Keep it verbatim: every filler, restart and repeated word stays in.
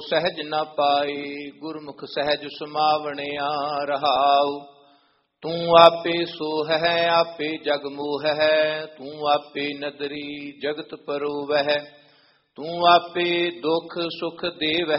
ਸਹਿਜ ਨ ਪਾਈ ਗੁਰਮੁਖ ਸਹਿਜ ਸਮਾਵਣਿਆ ਰਹਾਉ। ਤੂੰ ਆਪੇ ਸੋਹ ਹੈ ਆਪੇ ਜਗ ਮੋਹ ਹੈ, ਤੂੰ ਆਪੇ ਨਦਰੀ ਜਗਤ ਪਰੋਵਹਿ। ਤੂੰ ਆਪੇ ਦੁਖ ਸੁਖ ਦੇਵ